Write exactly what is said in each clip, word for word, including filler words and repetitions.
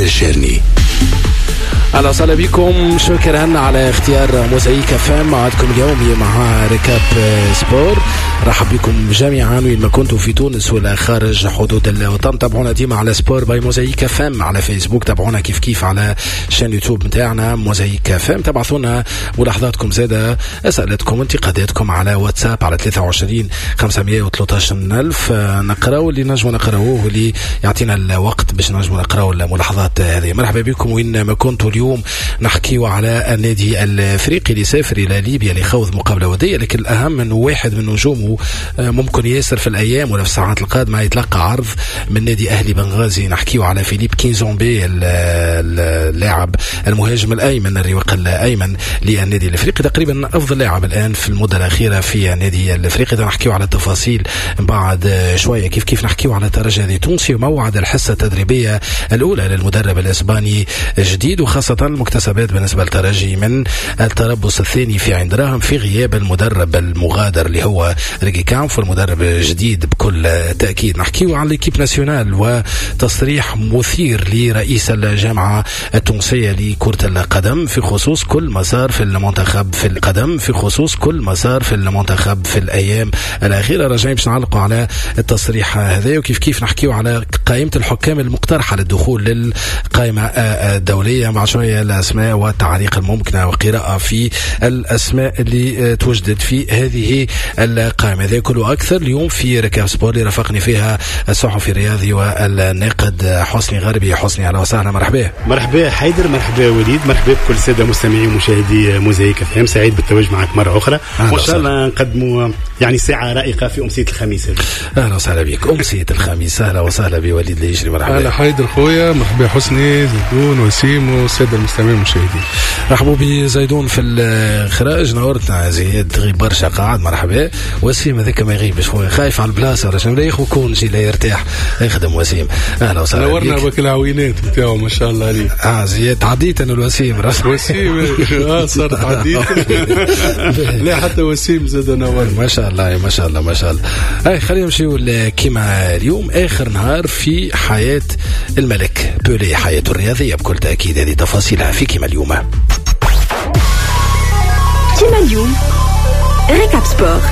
الجيرني. أهلا وسهلا بكم، شكرا على اختيار موزايك فام. معكم اليوم مع ركاب سبور. رحب بكم جميعا وين ما كنتوا في تونس ولا خارج حدود الوطن. تابعونا ديما على سبور باي موزايك فام على فيسبوك، تابعونا كيف كيف على شان يوتيوب متاعنا موزايك فام. تبعثونا ملاحظاتكم زادة، أسئلتكم، انتقاداتكم على واتساب على ثلاثة وعشرين خمسمية وثلاثة عشر ألف. نقراو اللي نجموا نقراوه واللي يعطينا الوقت باش نجموا نقراو الملاحظات هذه. مرحبا بكم وين ما كنتوا. اليوم نحكيوا على النادي الافريقي اللي سافر الى ليبيا لخوض مقابله وديه، لكن الاهم انه واحد من نجومه ممكن ياسر في الايام ولا في الساعات القادمه يتلقى عرض من نادي اهلي بنغازي. نحكيوا على فيليب كينزومبي، اللاعب المهاجم الايمن، الرواق الايمن للنادي الافريقي، تقريبا افضل لاعب الان في المده الاخيره في النادي الافريقي. نحكيوا على التفاصيل بعد شويه، كيف كيف نحكيوا على الترجي التونسي وموعد الحصه التدريبيه الاولى للمدرب الاسباني جديد، وخاصة المكتسبات بالنسبة للترجي من التربص الثاني في عين دراهم في غياب المدرب المغادر اللي هو ريكي كامف، والمدرب جديد بكل تأكيد. نحكيه عن ليكيب ناسيونال وتصريح مثير لرئيس الجامعة التونسية لكرة القدم في خصوص كل مسار في المنتخب في القدم في خصوص كل مسار في المنتخب في الأيام الأخيرة. رجعين باش نعلقوا على التصريح هذا، وكيف كيف نحكيه على قائمة الحكام المقترحة للدخول للقائمة الدولية، مع شوية الأسماء والتعليق الممكنة وقراءة في الأسماء اللي توجدت في هذه القائمة. هذا كله أكثر اليوم في ركاب سبور اللي رافقني فيها الصحفي الرياضي والناقد حسني غربي. حسني أهلا وسهلا. مرحبا. مرحبا حيدر، مرحبا وليد، مرحبا بكل السادة مستمعي ومشاهدي موزايك فام. سعيد بالتواجد معك مرة أخرى، وإن شاء الله نقدموا يعني ساعة رائقة في أمسية الخميس. أهلا وسهلا بك أمسية الخميس. أهلا وسهلا بوليد اللي يجري. مرحبا. أهلا حيدر خويا، مرحبا حسني، زيدون، وسيم والسادة المستمعين والمشاهدين. رحبوا بزيدون في الخراج، نورتنا زياد غيب برشا قاعد. مرحبا. وسيم هذاك ما يغيبش خويا، خايف على البلاصه ولا شنو، لا ياخذ كون شي لا يرتاح يخدم. وسيم اهلا وسهلا. نورنا بك العوينات نتاعو ما شاء الله عليك. اه زياد تعديت انا الوسيم وسيم اه صار تعديت لا حتى وسيم زاد نور ما شاء الله ما شاء الله ما شاء الله. هاي خلينا نمشيو كيما اليوم اخر نهار في حياه الملك بولي، حياته الرياضيه بكل تاكيد. هذه تفاصيلها في كيما اليوم. كيما اليوم ركاب سبور.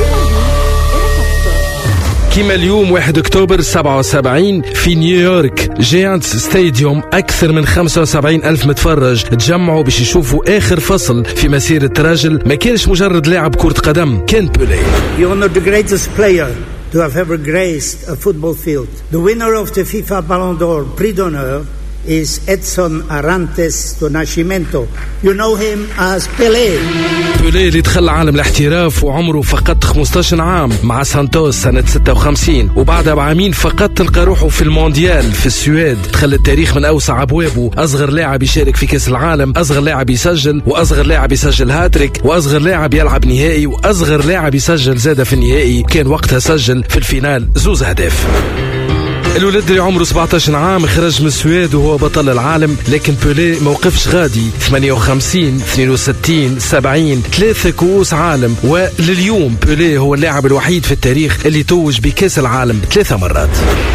كيما اليوم واحد أكتوبر سبعة وسبعين في نيويورك جيانتس ستاديوم أكثر من خمسة وسبعين ألف متفرج تجمعوا باش يشوفوا آخر فصل في مسيرة راجل ما كانش مجرد لاعب كرة قدم، كان بيلي. You are the greatest player to have ever graced a football field. The winner of the FIFA Ballon d'Or Prix d'Honneur is Edson Arantes do Nascimento. You know him as Pelé. بيلي اللي دخل عالم الاحتراف وعمره فقط خمسطاش عام مع سانتوس سنة ستة وخمسين، وبعدها بعامين فقط تلقى روحه في المونديال في السويد. دخل التاريخ من أوسع أبوابه، أصغر لاعب يشارك في كأس العالم، أصغر لاعب يسجل، وأصغر لاعب يسجل هاتريك، وأصغر لاعب يلعب نهائي، وأصغر لاعب يسجل زادة في النهائي. كان وقتها سجل في الفينال زوز أهداف. الولد اللي عمره سبعطاش عام خرج من السويد وهو بطل العالم، لكن بيلي موقفش غادي. ثمانية وخمسين، اثنين وستين، سبعين، ثلاثة كؤوس عالم، ولليوم بيلي هو اللاعب الوحيد في التاريخ اللي توج بكأس العالم ثلاثة مرات.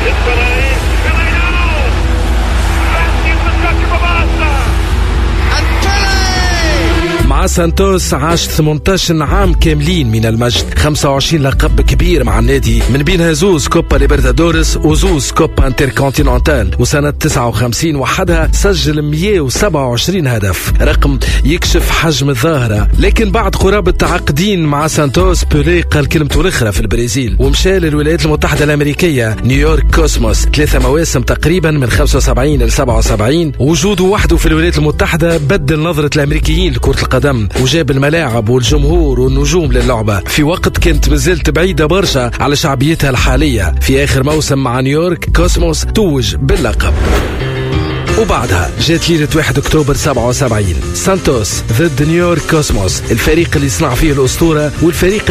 مع سانتوس عاش ثمانية عشر عام كاملين من المجد، خمسة وعشرين لقب كبير مع النادي، من بينها زوز كوبا ليبرتادوريس وزوز كوبا انتركونتيننتال. وسنة تسعة وخمسين وحدها سجل مئة وسبعة وعشرين هدف، رقم يكشف حجم الظاهرة. لكن بعد قرابة عقدين مع سانتوس، بيلي قال كلمته الأخرى في البرازيل ومشى للولايات المتحدة الأمريكية نيويورك كوسموس، ثلاثة مواسم تقريبا من خمسة وسبعين ل سبعة وسبعين. وجوده وحده في الولايات المتحدة بدل نظرة الأمريكيين لكرة القدم، وجاب الملاعب والجمهور والنجوم للعبة في وقت كانت مازالت بعيدة برشا على شعبيتها الحالية. في آخر موسم مع نيويورك كوسموس توج باللقب. وبعدها جات ليلة واحد أكتوبر سبعة وسبعين، سانتوس ضد نيويورك كوسموس، الفريق اللي صنع فيه الأسطورة والفريق